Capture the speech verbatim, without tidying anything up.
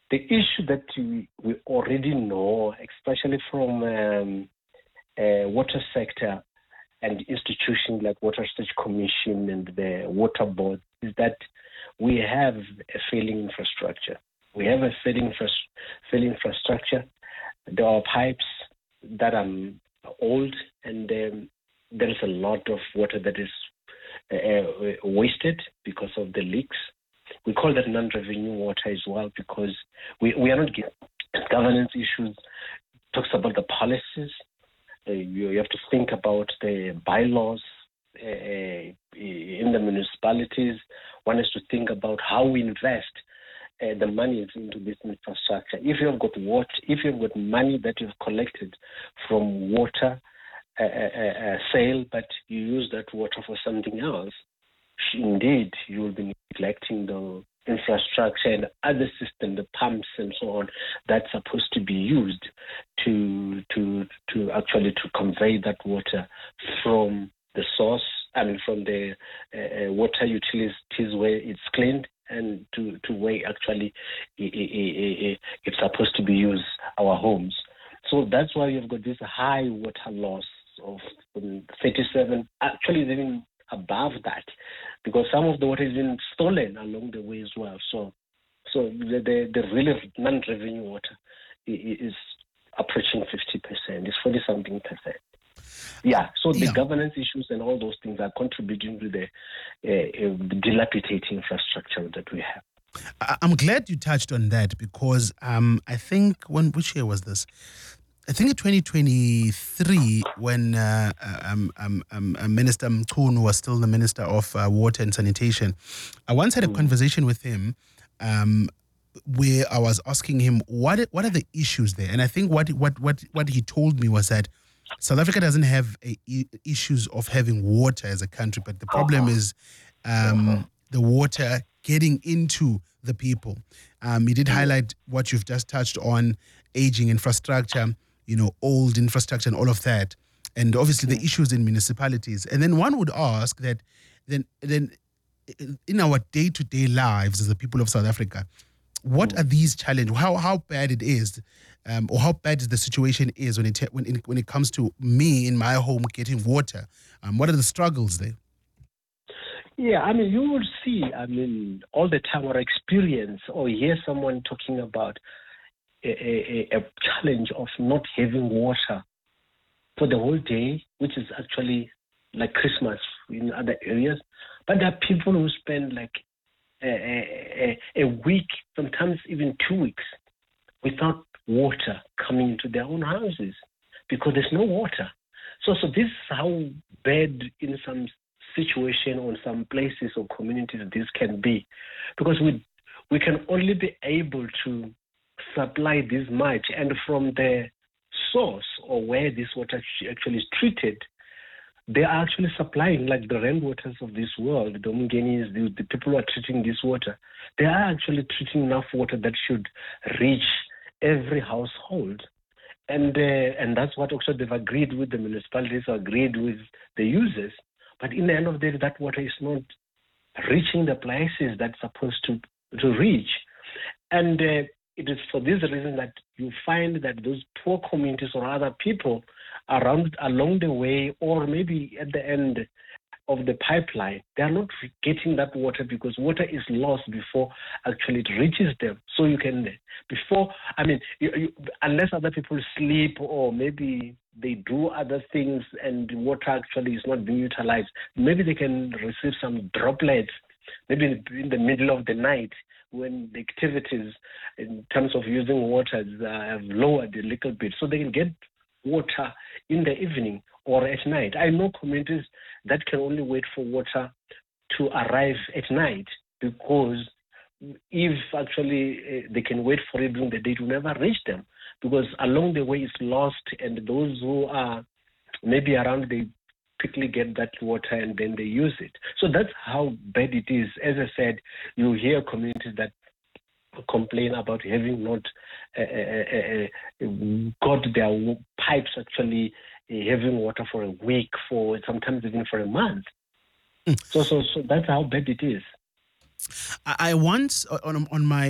the issue that we, we already know, especially from um, uh, water sector and institutions like Water Research Commission and the Water Board, is that we have a failing infrastructure. We have a failing, infra- failing infrastructure. There are pipes that are old, and um, there is a lot of water that is uh, wasted because of the leaks. We call that non-revenue water as well, because we, we are not getting governance issues. It talks about the policies. Uh, you, you have to think about the bylaws uh, in the municipalities. One has to think about how we invest uh, the money into this infrastructure. If you've got water, if you've got money that you've collected from water uh, uh, uh, sale, but you use that water for something else, indeed, you will be neglecting the infrastructure and other systems, the pumps and so on, that's supposed to be used to to to actually to convey that water from the source, I mean from the uh, water utilities where it's cleaned and to, to where actually it's supposed to be used, our homes. So that's why you've got this high water loss of thirty-seven, actually even above that, because some of the water is been stolen along the way as well. So, so the the, the really non-revenue water is approaching fifty percent. It's forty something percent. Yeah. So the yeah. governance issues and all those things are contributing to the uh, uh, dilapidating infrastructure that we have. I'm glad you touched on that, because um, I think when which year was this? I think in twenty twenty-three, when uh, um, um, um, Minister Mchunu was still the Minister of uh, Water and Sanitation, I once had a mm. conversation with him um, where I was asking him, what what are the issues there? And I think what what what, what he told me was that South Africa doesn't have a, e- issues of having water as a country, but the problem uh-huh. is um, uh-huh. the water getting into the people. Um, he did mm. highlight what you've just touched on, aging infrastructure, you know, old infrastructure and all of that, and obviously the issues in municipalities. And then one would ask that then then in our day-to-day lives as the people of South Africa, what mm. are these challenges? How how bad it is, um, or how bad the situation is when it when it, when it comes to me in my home getting water? Um, what are the struggles there? Yeah, I mean, you will see, I mean, all the time or experience or hear someone talking about A, a, a challenge of not having water for the whole day, which is actually like Christmas in other areas. But there are people who spend like a, a, a week, sometimes even two weeks, without water coming into their own houses because there's no water. So, so this is how bad in some situation or some places or communities this can be, because we we can only be able to supply this much, and from the source or where this water actually is treated, they are actually supplying, like the rainwaters of this world, the Dominguez, the, the people who are treating this water, they are actually treating enough water that should reach every household. And uh, and that's what also they've agreed with the municipalities, agreed with the users. But in the end of the day, that water is not reaching the places that's supposed to, to reach. And uh, it is for this reason that you find that those poor communities or other people around along the way, or maybe at the end of the pipeline, they are not getting that water because water is lost before actually it reaches them. So you can, before, I mean, you, you, unless other people sleep or maybe they do other things and water actually is not being utilized, maybe they can receive some droplets, maybe in the middle of the night, when the activities in terms of using water have lowered a little bit, so they can get water in the evening or at night. I know communities that can only wait for water to arrive at night, because if actually uh, they can wait for it during the day, it will never reach them, because along the way it's lost, and those who are maybe around, they quickly get that water and then they use it. So that's how bad it is. As I said, you hear communities that complain about having not uh, uh, uh, got their pipes actually uh, having water for a week, for sometimes even for a month. Mm. So, so, so that's how bad it is. I, I once on on my